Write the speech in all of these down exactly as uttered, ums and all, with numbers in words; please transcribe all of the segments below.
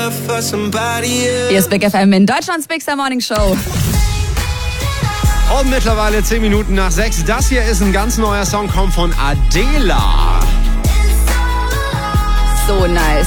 Hier ist Big F M in Deutschlands Big Star Morning Show. Und mittlerweile zehn Minuten nach sechs. Das hier ist ein ganz neuer Song, kommt von Adela. So nice.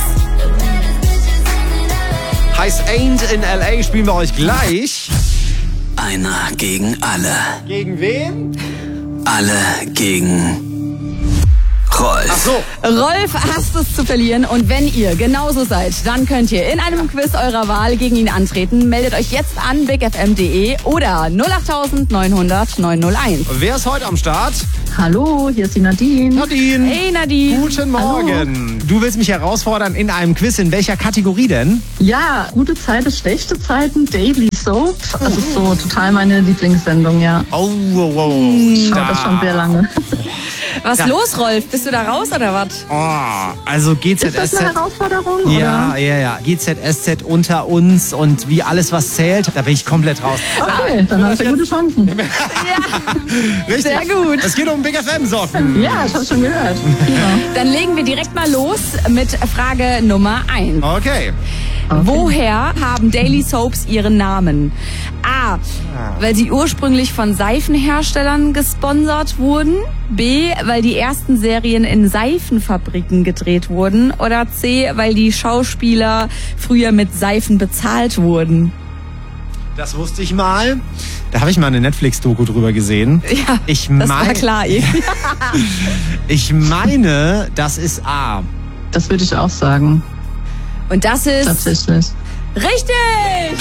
Heißt Ain't in L A, spielen wir euch gleich. Einer gegen alle. Gegen wen? Alle gegen Rolf. Ach so. Rolf hasst es zu verlieren und wenn ihr genauso seid, dann könnt ihr in einem Quiz eurer Wahl gegen ihn antreten. Meldet euch jetzt an big f m punkt d e oder null acht neun null null neun null eins. Wer ist heute am Start? Hallo, hier ist die Nadine. Nadine. Hey Nadine. Guten Morgen. Du willst mich herausfordern in einem Quiz. In welcher Kategorie denn? Ja, gute Zeiten, schlechte Zeiten, Daily Soap. Das ist so total meine Lieblingssendung, ja. Oh, oh, oh. Ich schaue das schon sehr lange. Was Ja. los, Rolf? Bist du da raus oder was? Oh, also G Z Ist das S eine Z. Herausforderung? Ja, Oder? ja, ja. G Z S Z unter uns und wie alles, was zählt, da bin ich komplett raus. Okay, dann hast du gute Chancen. Richtig. Sehr gut. Es geht um Big F M-Socken. Ja, ich habe schon gehört. Ja. Dann legen wir direkt mal los mit Frage Nummer eins. Okay. Woher haben Daily Soaps ihren Namen? A. Weil sie ursprünglich von Seifenherstellern gesponsert wurden. B. Weil die ersten Serien in Seifenfabriken gedreht wurden. Oder C. Weil die Schauspieler früher mit Seifen bezahlt wurden. Das wusste ich mal. Da habe ich mal eine Netflix-Doku drüber gesehen. Ja, ich das war mein- klar. Ich meine, das ist A. Das würde ich auch sagen, Und das ist tatsächlich. richtig!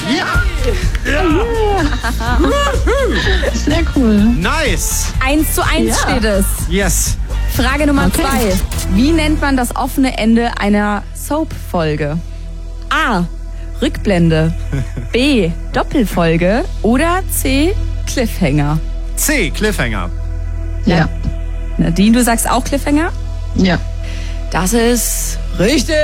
Sehr cool. Nice. Eins zu eins Ja. steht es. Yes. Frage Nummer Okay. zwei. Wie nennt man das offene Ende einer Soap-Folge? A. Rückblende. B. Doppelfolge. Oder C. Cliffhanger. C. Cliffhanger. Ja, Nadine, du sagst auch Cliffhanger? ja. Das ist richtig.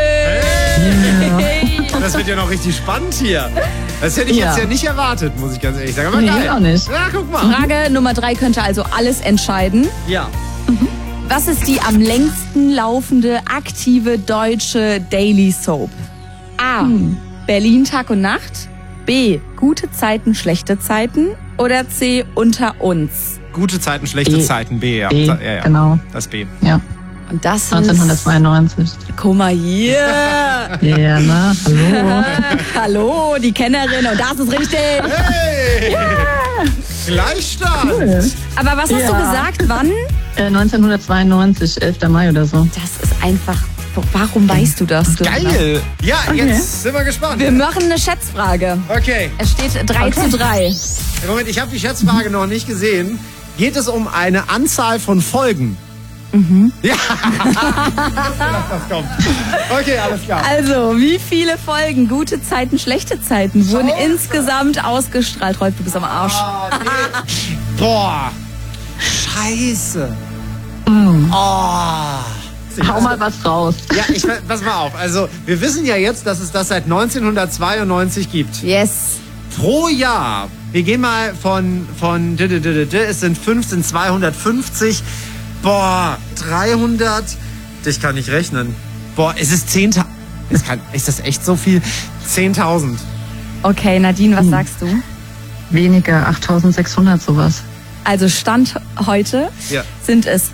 Das wird ja noch richtig spannend hier. Das hätte ich Ja. jetzt ja nicht erwartet, muss ich ganz ehrlich sagen. Aber Nee, geil. auch nicht. Ja, guck mal. Frage Nummer drei könnte also alles entscheiden. Ja. Was ist die am längsten laufende aktive deutsche Daily Soap? A. Berlin Tag und Nacht. B. Gute Zeiten, schlechte Zeiten. Oder C. Unter uns. Gute Zeiten, schlechte B. Zeiten. B, ja. B, ja, ja. genau. Das B. Ja, Und das ist... neunzehnhundertzweiundneunzig. Guck mal hier. Ja, na, hallo. Hallo, die Kennerin. Und das ist richtig. Hey! Gleichstand! Cool. Aber was hast Ja. du gesagt? Wann? Äh, neunzehnhundertzweiundneunzig, elfter Mai oder so. Das ist einfach... Warum weißt du das? Du? Geil! Ja, Okay. jetzt sind wir gespannt. Wir machen eine Schätzfrage. Okay. Es steht drei zu drei. Moment, ich habe die Schätzfrage noch nicht gesehen. Geht es um eine Anzahl von Folgen? Mhm. Ja. Das kommt. Okay, alles klar. Also, wie viele Folgen gute Zeiten, schlechte Zeiten wurden Schau. insgesamt ausgestrahlt? Rolf, du bist am Arsch. Ah, nee. Boah. Scheiße. Mm. Oh. Hau mal was raus. Ja, ich, pass mal auf. Also, wir wissen ja jetzt, dass es das seit neunzehnhundertzweiundneunzig gibt. Yes. Pro Jahr. Wir gehen mal von, von, d -d -d -d -d, es sind fünf, sind zweihundertfünfzig. Boah, dreihundert. Ich kann nicht rechnen. Boah, es ist zehntausend. Es kann, ist das echt so viel? zehntausend. Okay, Nadine, was sagst du? Weniger, achttausendsechshundert sowas. Also Stand heute Ja. sind es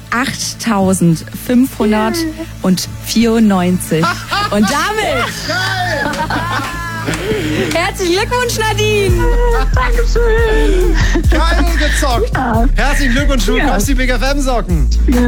achttausendfünfhundertvierundneunzig. Und damit herzlichen Glückwunsch, Nadine! Dankeschön. Geil gezockt. Herzlichen Glückwunsch, du Ja. bekommst die Big F M-Socken.